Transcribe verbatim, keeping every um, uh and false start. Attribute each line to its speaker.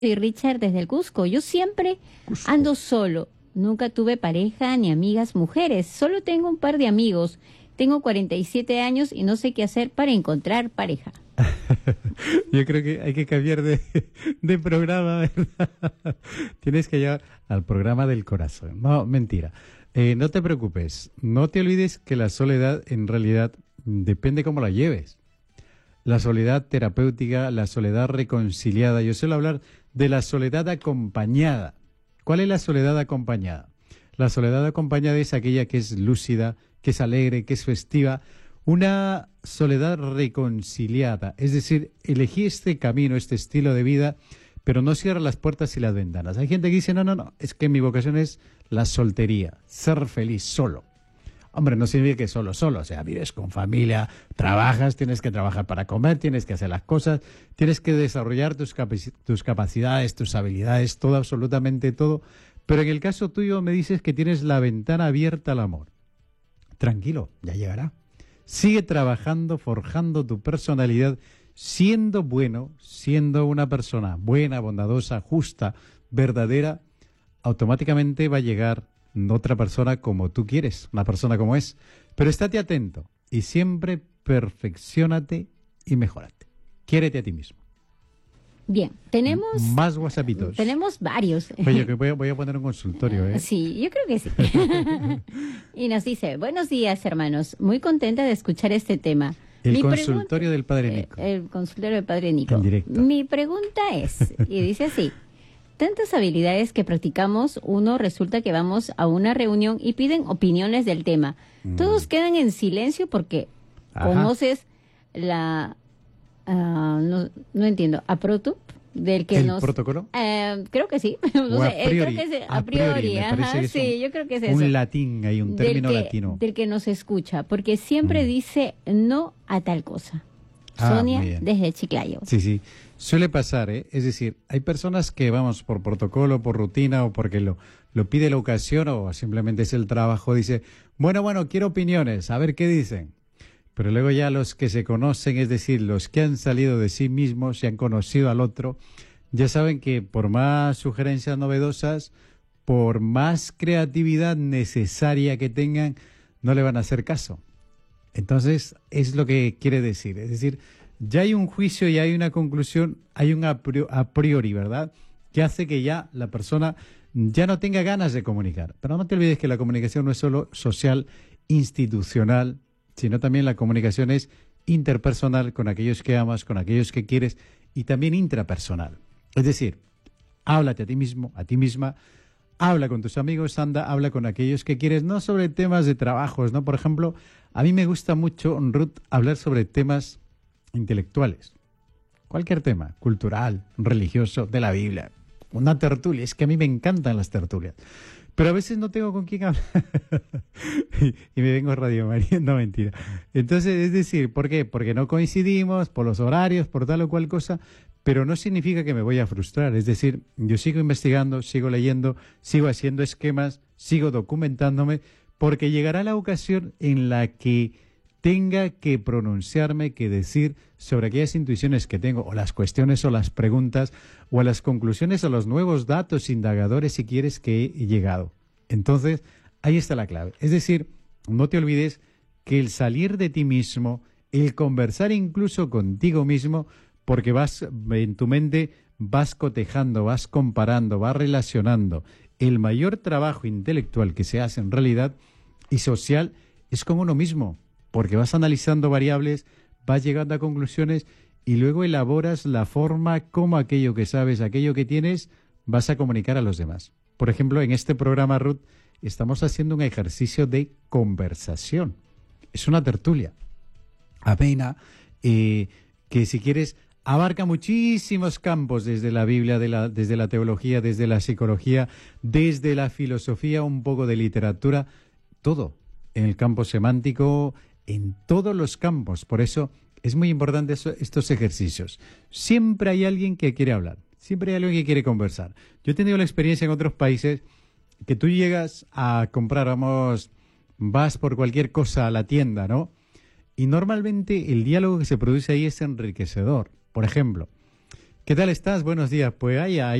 Speaker 1: Soy Richard desde el Cusco. Yo siempre
Speaker 2: Cusco.
Speaker 1: ando solo. Nunca tuve pareja ni amigas mujeres. Solo tengo un par de amigos. Tengo cuarenta y siete años y no sé qué hacer para encontrar pareja.
Speaker 2: Yo creo que hay que cambiar de, de programa, ¿verdad? Tienes que llegar al programa del corazón. No, mentira. Eh, no te preocupes. No te olvides que la soledad en realidad depende cómo la lleves. La soledad terapéutica, la soledad reconciliada. Yo suelo hablar de la soledad acompañada. ¿Cuál es la soledad acompañada? La soledad acompañada es aquella que es lúcida, que es alegre, que es festiva. Una soledad reconciliada. Es decir, elegí este camino, este estilo de vida, pero no cierra las puertas y las ventanas. Hay gente que dice, no, no, no, es que mi vocación es la soltería, ser feliz solo. Hombre, no significa que solo, solo, o sea, vives con familia, trabajas, tienes que trabajar para comer, tienes que hacer las cosas, tienes que desarrollar tus, capaci- tus capacidades, tus habilidades, todo, absolutamente todo. Pero en el caso tuyo me dices que tienes la ventana abierta al amor. Tranquilo, ya llegará. Sigue trabajando, forjando tu personalidad, siendo bueno, siendo una persona buena, bondadosa, justa, verdadera, automáticamente va a llegar otra persona como tú quieres, una persona como es. Pero estate atento y siempre perfecciónate y mejórate. Quiérete a ti mismo.
Speaker 1: Bien, tenemos...
Speaker 2: Más whatsappitos.
Speaker 1: Tenemos varios.
Speaker 2: Oye, que voy a, voy a poner un consultorio, ¿eh?
Speaker 1: Sí, yo creo que sí. Y nos dice, buenos días, hermanos. Muy contenta de escuchar este tema.
Speaker 2: El
Speaker 1: Mi
Speaker 2: consultorio
Speaker 1: pregunta-
Speaker 2: del Padre Nico.
Speaker 1: Eh, el consultorio del Padre Nico.
Speaker 2: En directo.
Speaker 1: Mi pregunta es, y dice así, tantas habilidades que practicamos, uno resulta que vamos a una reunión y piden opiniones del tema.
Speaker 2: Mm.
Speaker 1: Todos quedan en silencio porque
Speaker 2: Ajá.
Speaker 1: conoces la... ah, no, no entiendo, ¿aprotup? Del que
Speaker 2: ¿El
Speaker 1: nos...
Speaker 2: protocolo?
Speaker 1: Eh, creo que sí. No
Speaker 2: O a
Speaker 1: sé, eh,
Speaker 2: priori,
Speaker 1: creo que es,
Speaker 2: a
Speaker 1: a priori,
Speaker 2: priori, me parece
Speaker 1: ajá,
Speaker 2: que es
Speaker 1: sí,
Speaker 2: un-
Speaker 1: yo creo que es eso.
Speaker 2: Un latín, hay un término
Speaker 1: del que,
Speaker 2: latino.
Speaker 1: Del que nos escucha, porque siempre
Speaker 2: Mm.
Speaker 1: dice no a tal cosa.
Speaker 2: Ah,
Speaker 1: Sonia,
Speaker 2: muy bien.
Speaker 1: desde Chiclayo.
Speaker 2: Sí, sí. Suele pasar, ¿eh? Es decir, hay personas que vamos por protocolo, por rutina o porque lo, lo pide la ocasión o simplemente es el trabajo. Dice, bueno, bueno, quiero opiniones, a ver qué dicen. Pero luego ya los que se conocen, es decir, los que han salido de sí mismos y han conocido al otro, ya saben que por más sugerencias novedosas, por más creatividad necesaria que tengan, no le van a hacer caso. Entonces, es lo que quiere decir. Es decir, ya hay un juicio y hay una conclusión, hay un a priori, a priori, ¿verdad? Que hace que ya la persona ya no tenga ganas de comunicar. Pero no te olvides que la comunicación no es solo social, institucional, sino también la comunicación es interpersonal con aquellos que amas, con aquellos que quieres y también intrapersonal. Es decir, háblate a ti mismo, a ti misma, habla con tus amigos, anda, habla con aquellos que quieres, no sobre temas de trabajos, ¿no? Por ejemplo, a mí me gusta mucho, Ruth, hablar sobre temas intelectuales. Cualquier tema, cultural, religioso, de la Biblia. Una tertulia, es que a mí me encantan las tertulias. Pero a veces no tengo con quién hablar. y, y me vengo a Radio María, no mentira. Entonces, es decir, ¿por qué? Porque no coincidimos, por los horarios, por tal o cual cosa, pero no significa que me voy a frustrar. Es decir, yo sigo investigando, sigo leyendo, sigo haciendo esquemas, sigo documentándome, porque llegará la ocasión en la que tenga que pronunciarme, que decir sobre aquellas intuiciones que tengo, o las cuestiones o las preguntas, o a las conclusiones o los nuevos datos indagadores, si quieres, que he llegado. Entonces, ahí está la clave. Es decir, no te olvides que el salir de ti mismo, el conversar incluso contigo mismo, porque vas en tu mente, vas cotejando, vas comparando, vas relacionando. El mayor trabajo intelectual que se hace en realidad y social es con uno mismo, porque vas analizando variables, vas llegando a conclusiones y luego elaboras la forma como aquello que sabes, aquello que tienes, vas a comunicar a los demás. Por ejemplo, en este programa, Ruth, estamos haciendo un ejercicio de conversación. Es una tertulia amena, eh, que si quieres abarca muchísimos campos, desde la Biblia, de la, desde la teología, desde la psicología, desde la filosofía, un poco de literatura, todo en el campo semántico, en todos los campos. Por eso es muy importante eso, estos ejercicios. Siempre hay alguien que quiere hablar, siempre hay alguien que quiere conversar. Yo he tenido la experiencia en otros países que tú llegas a comprar, vamos, vas por cualquier cosa a la tienda, ¿no? Y normalmente el diálogo que se produce ahí es enriquecedor. Por ejemplo, ¿Qué tal estás? Buenos días. Pues ahí,